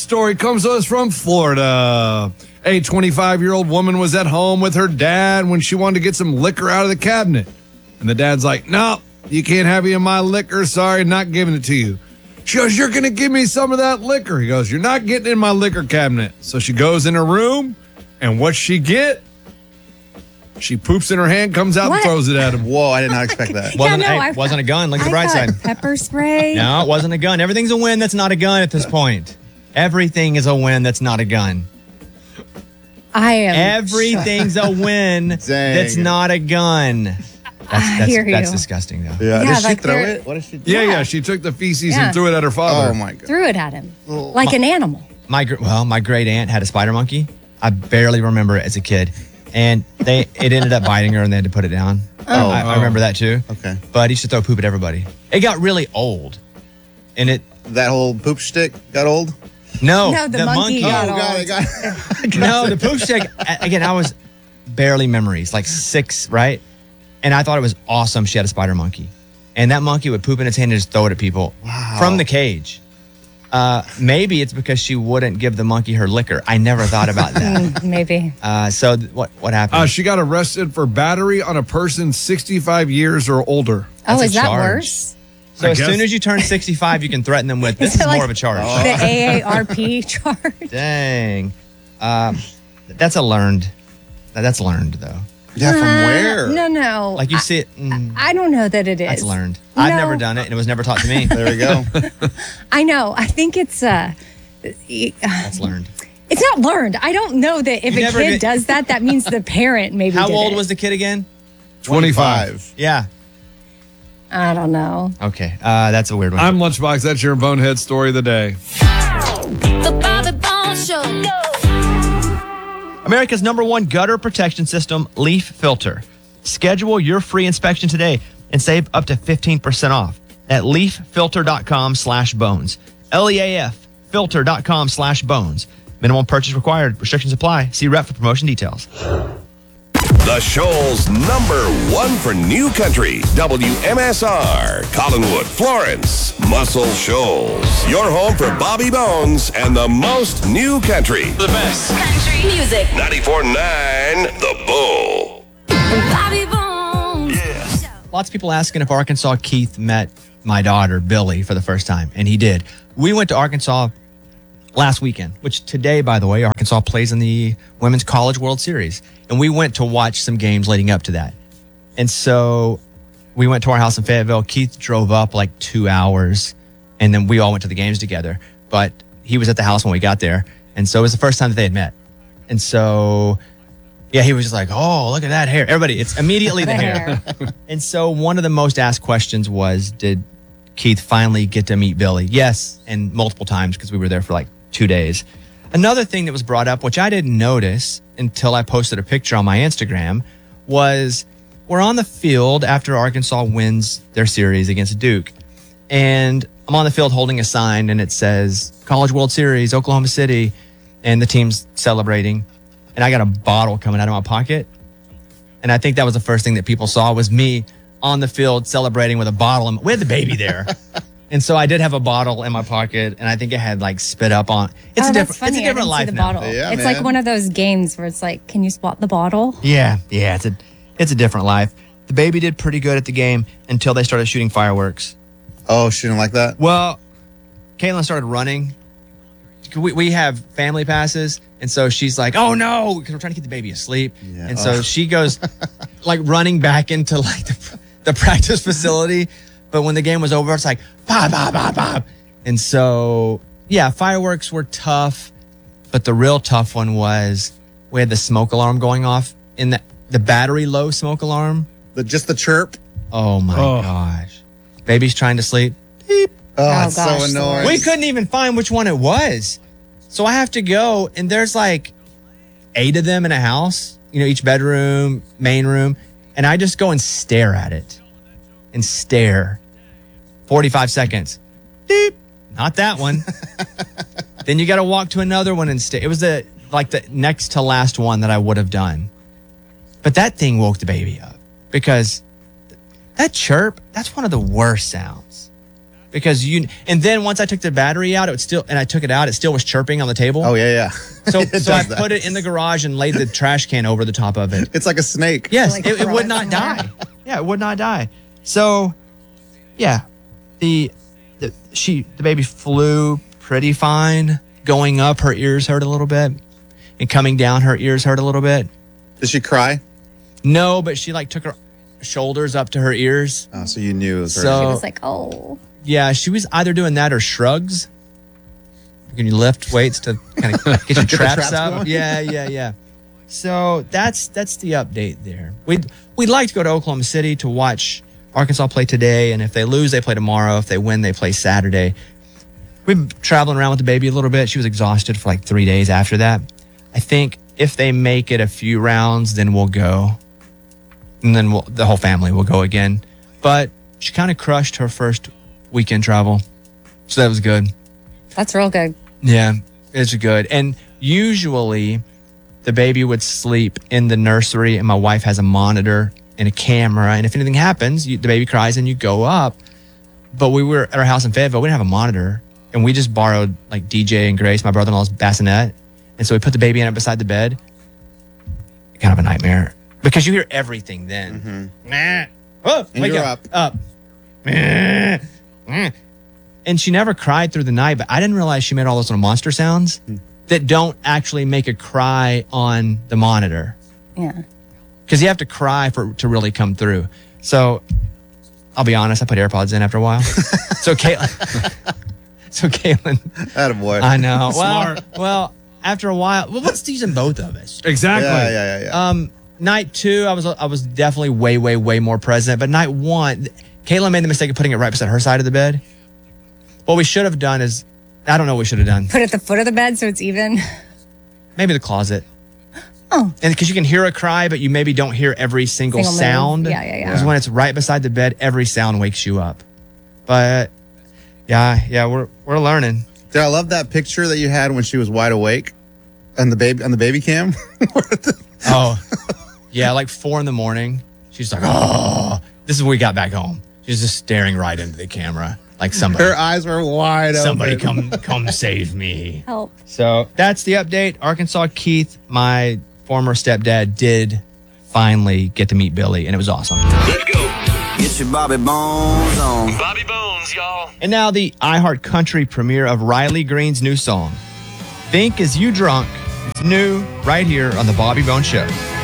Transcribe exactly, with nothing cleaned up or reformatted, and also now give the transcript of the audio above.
story comes to us from Florida. A twenty-five-year-old woman was at home with her dad when she wanted to get some liquor out of the cabinet. And the dad's like, no, you can't have any of my liquor. Sorry, not giving it to you. She goes, you're going to give me some of that liquor. He goes, you're not getting in my liquor cabinet. So she goes in her room, and what she get? She poops in her hand, comes out What? and throws it at him. Whoa, I did not expect that. Yeah, Wasn't, no, hey, I- wasn't a gun. Look at the I bright got side. Pepper spray. No, it wasn't a gun. Everything's a win that's not a gun at this point. Everything is a win that's not a gun. I am. Everything's a win that's not a gun. That's, I that's, hear that's you. disgusing, though. Yeah, Yeah, did she like throw they're- it? What did she do? Yeah, yeah, Yeah. she took the feces Yeah. and threw it at her father. Oh, my God. Threw it at him like an animal. My gr- well, my great aunt had a spider monkey. I barely remember it as a kid, and they it ended up biting her, and they had to put it down. Oh. I, I remember that too. Okay. But he used to throw poop at everybody. It got really old, and it That whole poop stick got old? no, No, the monkey got oh, old. got it, got it. no, the poop stick. a- Again, I was barely memories, like six, right? And I thought it was awesome. She had a spider monkey, and that monkey would poop in its hand and just throw it at people from the cage. Uh, maybe it's because she wouldn't give the monkey her liquor. I never thought about that. Mm, maybe. Uh, so th- what what happened? Uh, she got arrested for battery on a person sixty-five years or older. Oh, That's a is that charge. worse? so I as guess. soon as you turn sixty-five, you can threaten them with this Is is it more like- of a charge. The A A R P charge. Dang, um, that's a learned. That's learned though. Yeah, from where? No, no. Like you I, see it. mm, I don't know that it is. that's learned. I've No. never done it, and it was never taught to me. There we go. I know. I think it's uh, That's learned. it's not learned. I don't know that if You a never kid did- does that, that means the parent maybe. How did old it. was the kid again? twenty-five. Yeah. I don't know. Okay. Uh, that's a weird one. I'm Lunchbox. That's your Bonehead story of the day. The Bobby Bones Show. America's number one gutter protection system, Leaf Filter. Schedule your free inspection today and save up to fifteen percent off at leaffilter.com slash bones. L E A F filter.com slash bones. Minimum purchase required. Restrictions apply. See rep for promotion details. The show's number one for new country, W M S R, Collinwood, Florence, Muscle Shoals. Your home for Bobby Bones and the most new country. The best. Country music. ninety-four point nine The Bull. Bobby Bones. Lots of people asking if Arkansas Keith met my daughter, Billy, for the first time. And he did. We went to Arkansas last weekend, which today, by the way, Arkansas plays in the Women's College World Series. And we went to watch some games leading up to that. And so we went to our house in Fayetteville. Keith drove up like two hours, and then we all went to the games together. But he was at the house when we got there. And so it was the first time that they had met. And so, yeah, he was just like, oh, look at that hair. Everybody, it's immediately the The hair. hair. And so one of the most asked questions was, did Keith finally get to meet Billy? Yes, and multiple times because we were there for like two days. Another thing that was brought up, which I didn't notice until I posted a picture on my Instagram, was we're on the field after Arkansas wins their series against Duke. And I'm on the field holding a sign and it says College World Series, Oklahoma City, and the team's celebrating. And I got a bottle coming out of my pocket. And I think that was the first thing that people saw was me on the field celebrating with a bottle. And we had the baby there. And so I did have a bottle in my pocket, and I think it had like spit up on. It's oh, a that's different. funny. It's a different I didn't life see the now. bottle. Yeah, it's man. like one of those games where it's like, can you spot the bottle? Yeah, yeah. It's a, it's a different life. The baby did pretty good at the game until they started shooting fireworks. Oh, shooting like that? Well, Caitlin started running. We, we have family passes, and so she's like, "Oh no!" Because we're trying to get the baby asleep, Yeah. and so Oh. she goes like running back into like the, the practice facility. But when the game was over, it's like bob, bob, bob, bob. And so, yeah, fireworks were tough, but the real tough one was we had the smoke alarm going off in the the battery low smoke alarm. The, just the chirp? Oh my Oh. gosh, baby's trying to sleep. Beep. Oh, it's gosh, so annoying. We couldn't even find which one it was. So I have to go, and there's like eight of them in a house, you know, each bedroom, main room. And I just go and stare at it and stare. forty-five seconds. Beep. Not that one. Then you got to walk to another one and stare. It was the like the next to last one that I would have done. But that thing woke the baby up because that chirp, that's one of the worst sounds. because you. And then once I took the battery out, it would still, and I took it out, it still was chirping on the table. Oh, yeah, yeah. So, It so I does that. put it in the garage and laid the trash can over the top of it. It's like a snake. Yes, Like it, it throw would it not somewhere. die. Yeah, it would not die. So, yeah, the, the she the baby flew pretty fine. Going up, her ears hurt a little bit, and coming down, her ears hurt a little bit. Did she cry? No, but she like took her shoulders up to her ears. Oh, so you knew it was her. So- She was like, oh. Yeah, she was either doing that or shrugs. Can you lift weights to kind of get your the traps, traps up? going? Yeah, yeah, yeah. So that's that's the update there. We'd we'd like to go to Oklahoma City to watch Arkansas play today, and if they lose, they play tomorrow. If they win, they play Saturday. We've been traveling around with the baby a little bit. She was exhausted for like three days after that. I think if they make it a few rounds, then we'll go, and then we'll, the whole family will go again. But she kind of crushed her first weekend travel, so that was good. That's real good. Yeah, it's good. And usually the baby would sleep in the nursery, and my wife has a monitor and a camera. And if anything happens, you, the baby cries and you go up. But we were at our house in Fayetteville. We didn't have a monitor. And we just borrowed like D J and Grace, my brother in law's bassinet. And so we put the baby in it beside the bed. Kind of a nightmare because you hear everything then. Nah. Oh, And wake you're up. up. Up. Nah. Nah. And she never cried through the night, but I didn't realize she made all those little monster sounds that don't actually make a cry on the monitor. Yeah. Because you have to cry for to really come through. So I'll be honest, I put AirPods in after a while. so Caitlin, so Caitlin, Attaboy. I know. Well, Smart. well, after a while, well, what's using both of us? Exactly. Yeah, yeah, yeah, yeah. Um, night two, I was I was definitely way, way, way more present. But night one, Caitlin made the mistake of putting it right beside her side of the bed. What we should have done is, I don't know what we should have done. Put it at the foot of the bed so it's even. Maybe the closet. Oh. And because you can hear a cry, but you maybe don't hear every single, Single move. sound. Yeah, yeah, yeah. Because when it's right beside the bed, every sound wakes you up. But yeah, yeah, we're we're learning. Dude, I love that picture that you had when she was wide awake, and the baby on the baby cam. Oh, yeah, like four in the morning. She's like, oh, this is when we got back home. She's just staring right into the camera, like somebody, Her eyes were wide somebody open. come come save me. Help. So that's the update. Arkansas Keith, my former stepdad, did finally get to meet Billy, and it was awesome. Let's go. Get your Bobby Bones on. Bobby Bones, y'all. And now the iHeart Country premiere of Riley Green's new song, Think Is You Drunk. It's new right here on the Bobby Bones Show.